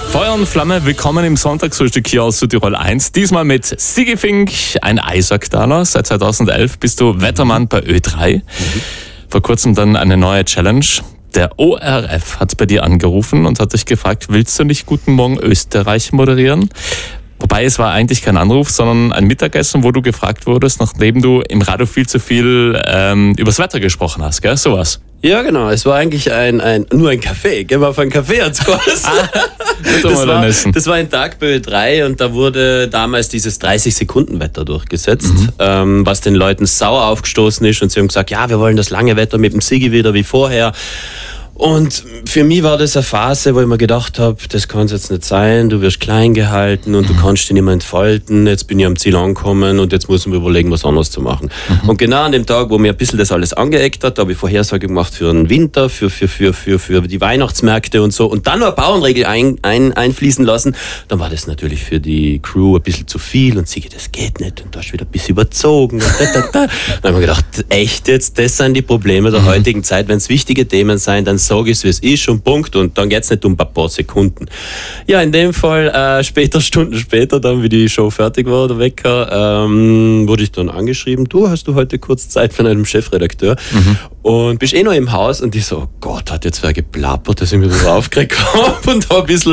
Feuer und Flamme, willkommen im Sonntagsfrühstück hier aus Südtirol 1. Diesmal mit Sigi Fink, ein Eisbergdaler. Seit 2011 bist du Wettermann bei Ö3. Vor kurzem dann eine neue Challenge. Der ORF hat bei dir angerufen und hat dich gefragt, willst du nicht Guten Morgen Österreich moderieren? Wobei es war eigentlich kein Anruf, sondern ein Mittagessen, wo du gefragt wurdest, nachdem du im Radio viel zu viel übers Wetter gesprochen hast, gell? Sowas. Ja, genau. Es war eigentlich nur ein Café. Gehen wir auf einen Café ans Kurs. Das war ein Tag bei Ö3 und da wurde damals dieses 30-Sekunden-Wetter durchgesetzt, was den Leuten sauer aufgestoßen ist und sie haben gesagt, ja, wir wollen das lange Wetter mit dem Sigi wieder wie vorher. Und für mich war das eine Phase, wo ich mir gedacht habe, das kann es jetzt nicht sein, du wirst klein gehalten und du kannst dich nicht mehr entfalten, jetzt bin ich am Ziel angekommen und jetzt muss ich mir überlegen, was anderes zu machen. Und genau an dem Tag, wo mir ein bisschen das alles angeeckt hat, da habe ich Vorhersage gemacht für den Winter, für die Weihnachtsmärkte und so und dann noch eine Bauernregel einfließen lassen, dann war das natürlich für die Crew ein bisschen zu viel und Sigi, das geht nicht und da hast du wieder ein bisschen überzogen. Dann haben wir gedacht, echt jetzt, das sind die Probleme der heutigen Zeit, wenn es wichtige Themen sind, dann sage ich es, wie es ist und Punkt. Und dann geht es nicht um ein paar Sekunden. Ja, in dem Fall Stunden später, dann wie die Show fertig war, der Wecker, wurde ich dann angeschrieben, hast du heute kurz Zeit von einem Chefredakteur und bist noch im Haus und ich so, oh Gott, hat jetzt wer geplappert, dass ich mich wieder aufgeregt habe und da ein bisschen,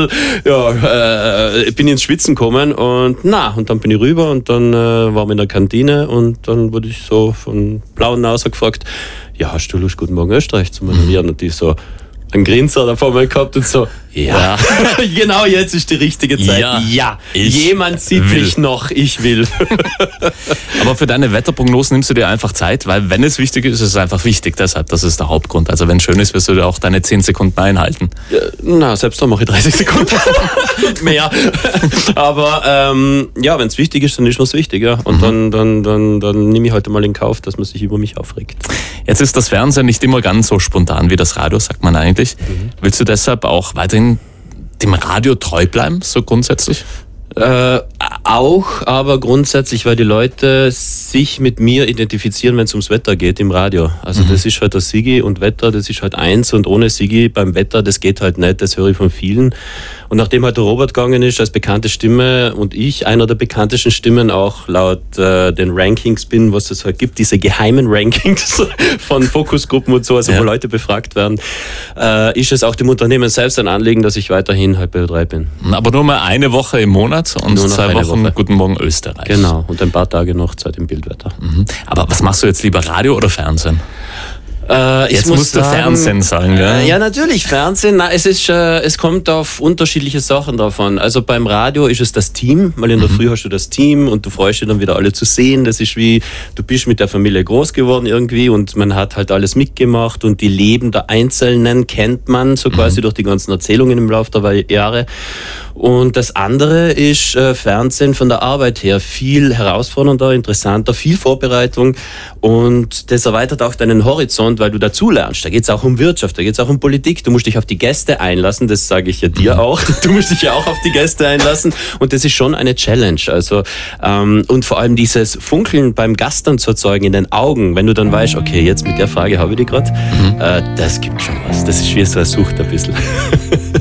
bin ins Schwitzen gekommen und dann bin ich rüber und dann waren wir in der Kantine und dann wurde ich so von blauen Nase gefragt, ja, hast du Lust, Guten Morgen Österreich zu moderieren? Und die so einen Grinser da vor mir gehabt und so, ja. Genau, jetzt ist die richtige Zeit. Ja. Jemand sieht mich noch, ich will. Aber für deine Wetterprognosen nimmst du dir einfach Zeit, weil wenn es wichtig ist, ist es einfach wichtig. Deshalb, das ist der Hauptgrund. Also wenn es schön ist, wirst du dir auch deine 10 Sekunden einhalten. Ja, selbst dann mache ich 30 Sekunden. Mehr. Aber wenn es wichtig ist, dann ist es wichtig. Ja. Und dann nehme ich heute mal in Kauf, dass man sich über mich aufregt. Jetzt ist das Fernsehen nicht immer ganz so spontan wie das Radio, sagt man eigentlich. Willst du deshalb auch weiterhin dem Radio treu bleiben, so grundsätzlich? Auch, aber grundsätzlich, weil die Leute sich mit mir identifizieren, wenn es ums Wetter geht im Radio. Also das ist halt der Sigi und Wetter, das ist halt eins und ohne Sigi beim Wetter, das geht halt nicht, das höre ich von vielen. Und nachdem halt der Robert gegangen ist als bekannte Stimme und ich einer der bekanntesten Stimmen auch laut den Rankings bin, was es halt gibt, diese geheimen Rankings von Fokusgruppen und so, also wo Leute befragt werden, ist es auch dem Unternehmen selbst ein Anliegen, dass ich weiterhin halt bei Ö3 bin. Aber nur mal eine Woche im Monat und nur 2 Wochen Guten Morgen Österreich. Genau, und ein paar Tage noch Zeit im Bildwetter. Aber was machst du jetzt lieber, Radio oder Fernsehen? Jetzt musst du Fernsehen sagen, gell? Ja, natürlich, Fernsehen. Es kommt auf unterschiedliche Sachen drauf an. Also beim Radio ist es das Team, weil in der Früh hast du das Team und du freust dich dann wieder alle zu sehen. Das ist wie, du bist mit der Familie groß geworden irgendwie und man hat halt alles mitgemacht und die Leben der Einzelnen kennt man so quasi durch die ganzen Erzählungen im Laufe der Jahre. Und das andere ist Fernsehen von der Arbeit her viel herausfordernder, interessanter, viel Vorbereitung und das erweitert auch deinen Horizont, weil du dazu lernst. Da geht es auch um Wirtschaft, da geht es auch um Politik. Du musst dich auf die Gäste einlassen, das sage ich ja dir auch. Du musst dich ja auch auf die Gäste einlassen und das ist schon eine Challenge. Also und vor allem dieses Funkeln beim Gast dann zu erzeugen in den Augen, wenn du dann weißt, okay, jetzt mit der Frage habe ich die gerade, das gibt schon was. Das ist wie so eine Sucht ein bisschen.